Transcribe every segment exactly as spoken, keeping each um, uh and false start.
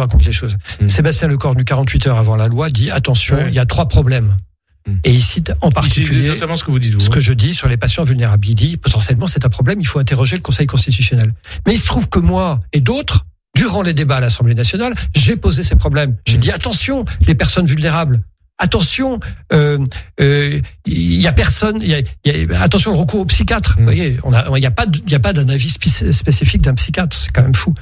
vous raconte les choses. Mmh. Sébastien Lecornu, quarante-huit heures avant la loi, dit attention, ouais. il y a trois problèmes. Mmh. Et il cite en particulier notamment ce que vous dites, vous, ce hein. que je dis sur les patients vulnérables. Il dit potentiellement c'est un problème, il faut interroger le Conseil constitutionnel. Mais il se trouve que moi et d'autres, durant les débats à l'Assemblée nationale, j'ai posé ces problèmes. J'ai mmh. dit attention, les personnes vulnérables. Attention, il euh, euh, y a personne. Y a, y a, attention, le recours au psychiatre. Mmh. Vous voyez, on a, il y a pas, il y a pas d'un avis spécifique d'un psychiatre. C'est quand même fou.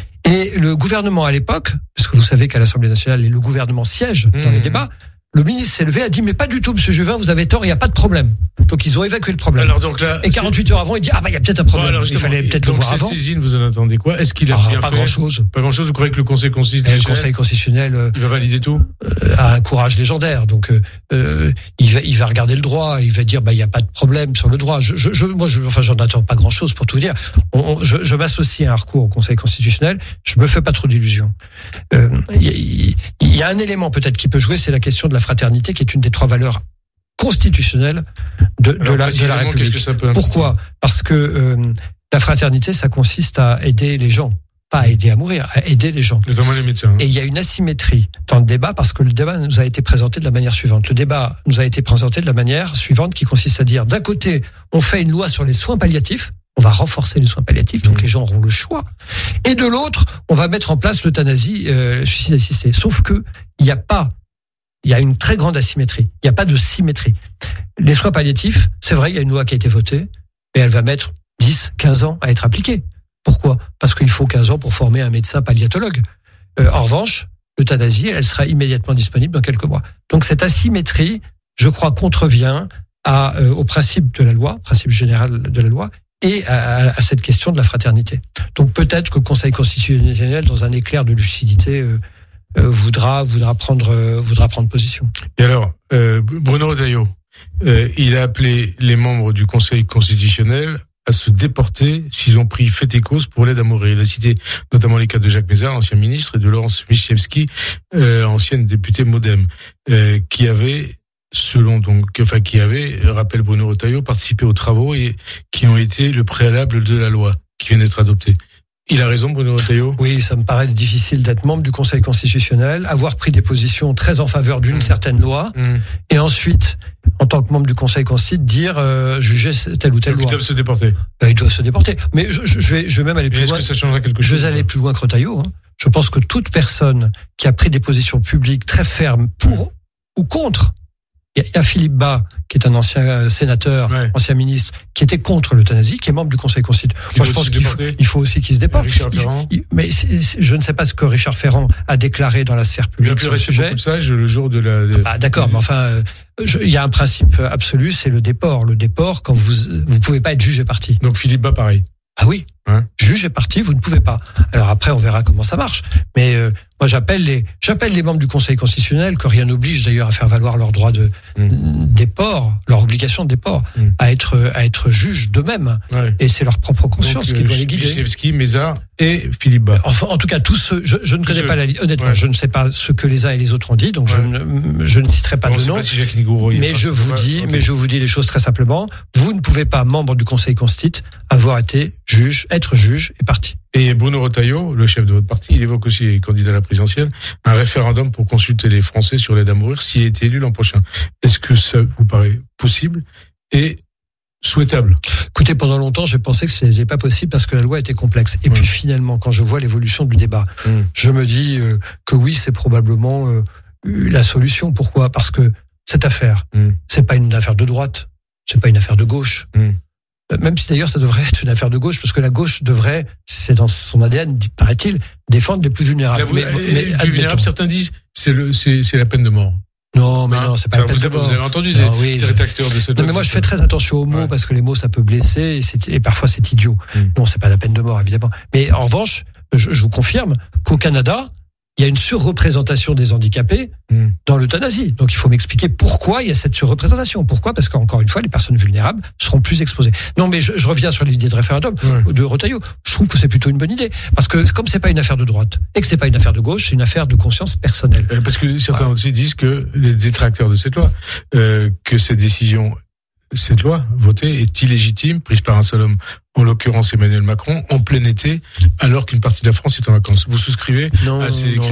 Et le gouvernement à l'époque, parce que vous savez qu'à l'Assemblée nationale, le gouvernement siège mmh. dans les débats. Le ministre s'est levé, a dit mais pas du tout, Monsieur Juvin, vous avez tort, il y a pas de problème. Donc ils ont évacué le problème. Alors donc là, et quarante-huit heures avant, il dit ah bah il y a peut-être un problème. Bon, alors, il fallait peut-être le voir avant. Donc cette saisine, vous en attendez quoi? Est-ce qu'il a ah, bien pas fait? Pas grand-chose. Pas grand-chose. Vous croyez que le Conseil constitutionnel, le Conseil constitutionnel, euh, il va valider tout? euh, A un courage légendaire. Donc euh, euh, il va, il va regarder le droit, il va dire bah il y a pas de problème sur le droit. Je, je, je moi, je, enfin j'en attends pas grand-chose pour tout vous dire. On, on, je, je m'associe à un recours au Conseil constitutionnel. Je me fais pas trop d'illusions. Il euh, y, y, y a un élément peut-être qui peut jouer, c'est la question de la fraternité, qui est une des trois valeurs constitutionnelles de, de, la, de la République. Pourquoi? Parce que euh, la fraternité, ça consiste à aider les gens, pas à aider à mourir, à aider les gens. Notamment les médecins. Hein. Et il y a une asymétrie dans le débat, parce que le débat nous a été présenté de la manière suivante. Le débat nous a été présenté de la manière suivante, qui consiste à dire, d'un côté, on fait une loi sur les soins palliatifs, on va renforcer les soins palliatifs, donc mmh. les gens auront le choix. Et de l'autre, on va mettre en place l'euthanasie, euh, le suicide assisté. Sauf que il n'y a pas Il y a une très grande asymétrie. Il n'y a pas de symétrie. Les soins palliatifs, c'est vrai, il y a une loi qui a été votée, et elle va mettre dix, quinze ans à être appliquée. Pourquoi? Parce qu'il faut quinze ans pour former un médecin palliatologue. Euh, en revanche, l'euthanasie, elle sera immédiatement disponible dans quelques mois. Donc cette asymétrie, je crois, contrevient à, euh, au principe de la loi, principe général de la loi, et à, à cette question de la fraternité. Donc peut-être que le Conseil constitutionnel, dans un éclair de lucidité, euh, Euh, voudra voudra prendre euh, voudra prendre position. Et alors, euh, Bruno Retailleau, euh, il a appelé les membres du Conseil constitutionnel à se déporter s'ils ont pris fait et cause pour l'aide à mourir. Il a cité notamment les cas de Jacques Mézard, ancien ministre, et de Laurence Vichnievsky, euh, ancienne députée MoDem, euh, qui avait, selon donc, enfin qui avait, rappelle Bruno Retailleau, participé aux travaux et qui ont été le préalable de la loi qui vient d'être adoptée. Il a raison, Bruno Retailleau? Oui, ça me paraît difficile d'être membre du Conseil constitutionnel, avoir pris des positions très en faveur d'une mmh. certaine loi, mmh. et ensuite, en tant que membre du Conseil constitutionnel, dire euh, juger telle ou telle Donc loi. Ils doivent se déporter. Ben, ils doivent se déporter. Mais je, je, je vais, je vais même aller plus est-ce loin. Est-ce que ça changerait quelque chose? Je vais aller plus loin que Retailleau. Hein. Je pense que toute personne qui a pris des positions publiques très fermes pour mmh. ou contre. Il y a Philippe Bas, qui est un ancien sénateur, ouais. ancien ministre, qui était contre l'euthanasie, qui est membre du Conseil constitutionnel. Moi, je pense qu'il faut, il faut aussi qu'il se déporte. Richard Ferrand. Il, il, mais c'est, c'est, je ne sais pas ce que Richard Ferrand a déclaré dans la sphère publique sur le sujet. Beaucoup de sage le jour de la. De... Ah, d'accord, mais enfin, je, il y a un principe absolu, c'est le déport. Le déport, quand vous vous pouvez pas être juge et parti. Donc Philippe Bas, pareil. Ah oui. Hein? Juge et parti, vous ne pouvez pas. Alors après, on verra comment ça marche. Mais euh, moi, j'appelle les, j'appelle les membres du Conseil constitutionnel, que rien n'oblige d'ailleurs à faire valoir leur droit de mmh. déport, leur obligation de déport, mmh. à être à être juge d'eux-mêmes. Ouais. Et c'est leur propre conscience Donc, qui euh, doit les guider. Vichnievsky, Mézard et Philippe Bas. Enfin, en tout cas, tous ceux, je, je ne connais ceux. pas la liste. Honnêtement, ouais. je ne sais pas ce que les uns et les autres ont dit, donc ouais. je ne je ne citerai pas bon, de nom. Pas si mais je vous dis, okay. mais je vous dis les choses très simplement. Vous ne pouvez pas, membre du Conseil constitutionnel, avoir été juge, être juge et parti. Et Bruno Retailleau, le chef de votre parti, il évoque aussi, candidat à la présidentielle, un référendum pour consulter les Français sur l'aide à mourir s'il est élu l'an prochain. Est-ce que ça vous paraît possible et souhaitable? Écoutez, pendant longtemps, j'ai pensé que ce n'était pas possible parce que la loi était complexe. Et ouais. puis finalement, quand je vois l'évolution du débat, mmh. je me dis euh, que oui, c'est probablement euh, la solution. Pourquoi? Parce que cette affaire, mmh. c'est pas une affaire de droite, c'est pas une affaire de gauche. Mmh. Même si d'ailleurs ça devrait être une affaire de gauche, parce que la gauche devrait, c'est dans son A D N, paraît-il, défendre les plus vulnérables. Vous, mais, mais, les plus vulnérables, certains disent, c'est le, c'est, c'est la peine de mort. Non, mais hein non, c'est pas la peine vous de avez, mort. Vous avez entendu non, des, oui, des rédacteurs de cette. Non, mais moi je fais très attention aux mots ouais. parce que les mots ça peut blesser et, c'est, et parfois c'est idiot. Mm. Non, c'est pas la peine de mort évidemment. Mais en revanche, je, je vous confirme qu'au Canada, il y a une surreprésentation des handicapés mmh. dans l'euthanasie. Donc il faut m'expliquer pourquoi il y a cette surreprésentation. Pourquoi? Parce qu'encore une fois, les personnes vulnérables seront plus exposées. Non, mais je, je reviens sur l'idée de référendum ouais. de Retailleau. Je trouve que c'est plutôt une bonne idée. Parce que comme c'est pas une affaire de droite et que c'est pas une affaire de gauche, c'est une affaire de conscience personnelle. Parce que certains ouais. aussi disent que les détracteurs de cette loi, euh, que cette décision, cette loi votée est illégitime, prise par un seul homme, en l'occurrence Emmanuel Macron, en plein été, alors qu'une partie de la France est en vacances. Vous souscrivez non, à ces non.